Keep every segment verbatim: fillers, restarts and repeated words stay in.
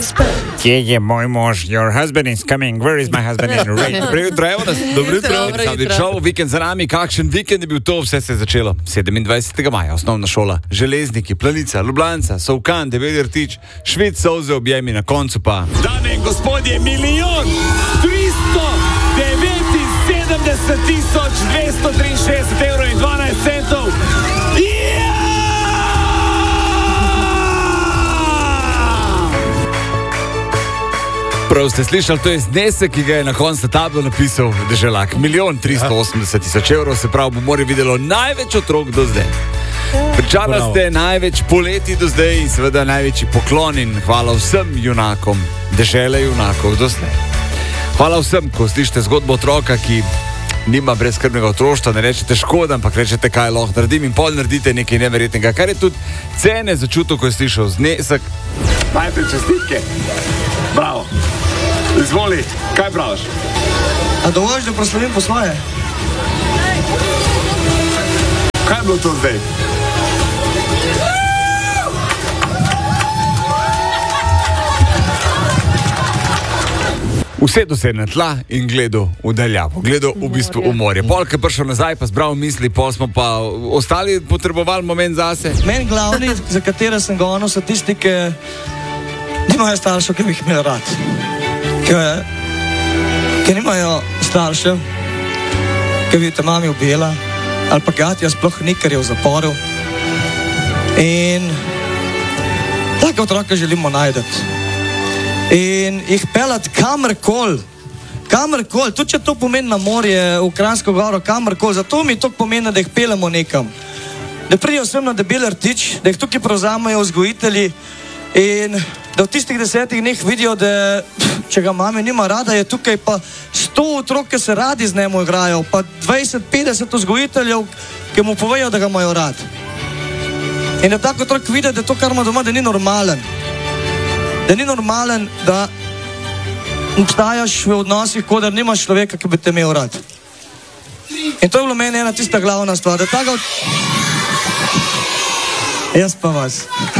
Kje je moj mož? Your husband is coming. Where is my husband in rain? Dobro jutro, evo nas. Dobro jutro. Sam je šel, vikend za nami. Kakšen vikend je bil to? Vse se je začelo sedemindvajsetega maja. Osnovna šola. Železniki, Planica, Ljubljanca, Solkan, Debeli rtič, Švic, solze, objemi, na koncu pa. Dame in gospodje, milijon tristo devetinsedemdeset tisoč dvesto triinšestdeset evrov in dvanajst centov. Prav ste slišali, to je znesek, ki ga je na koncu tablo napisal Deželak. Milijon tristo osemdeset tisoč evrov, se pravi, bo more videlo največ otrok do zdaj. Pričala ste največ poleti do zdaj in seveda največji poklon in hvala vsem junakom, Dežele junakov do zdaj. Hvala vsem, ko slišite zgodbo otroka, ki nima brezskrbnega otroštva, ne rečete škoda, ampak rečete, kaj lahko naredim in pol naredite nekaj neverjetnega, kar je tudi cene začutil, ko je slišal znesek. Najprej čestitke. Bravo. Izvoli, kaj praviš? A dovolj, da proslavim po svoje? Kaj je bilo to zdaj? Usedel se je na tla in gledal v daljavo, gledal v bistvu v morje. Polk je prišel nazaj, pa zbral misli, pol smo pa ostali potrebovali moment zase. Meni glavni, za katere sem gonil, so tisti, ki nimajo staršev, ki bi jih imel rad. Ki, ki nimajo staršev, ki bi te mami ubila, ali pa gatja sploh ni, ker je v zaporu. In take otroke želimo najdeti. In jih pelati kamorkoli, kamorkoli, tudi če to pomeni na morje, v Kranjsko goro, kamorkoli, zato mi to pomeni, da jih pelemo nekam. Da pridejo sem na Debeli rtič, da jih tukaj prevzamejo vzgojitelji in da v tistih desetih dneh vidijo, da če ga mame nima rada, je tukaj pa sto otrok, ki se radi z njemu igrajo, pa dvajset petdeset vzgojiteljev, ki mu povejo, da ga imajo rad. In da tako otrok vidi, da to, kar ima doma, da ni normalen. Da ni normalen, da obstajaš v odnosih, kot da nimaš človeka, ki bi te imel rad. In to je bilo meni ena tista glavna stvar, da tako... Jaz pa vas.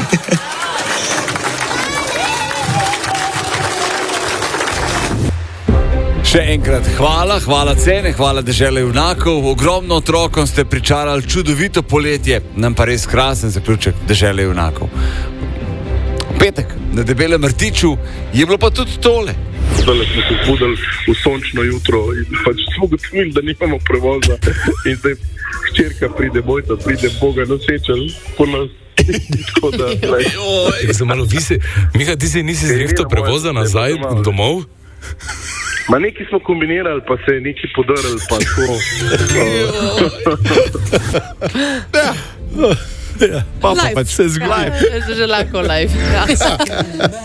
Še enkrat hvala, hvala cene, hvala Dežele junakov. Ogromno otrokom ste pričarali čudovito poletje, nam pa res krasen zaključek Dežele junakov. Petek na Debelem rtiču je bilo pa tudi tole. Zdaj smo se zbudili v sončno jutro in pač smo gotovili, da nimamo prevoza in zdaj hčerka pride, mojca pride, Boga noseča po nas. Tako da, Zdaj malo visi, Miha, ti se nisi zrihtal prevoza nazaj domov? Ma neki smo kombinirali, pa se je neki podarili, pa tako. Pa pa pač se zglaj. Že lahko live.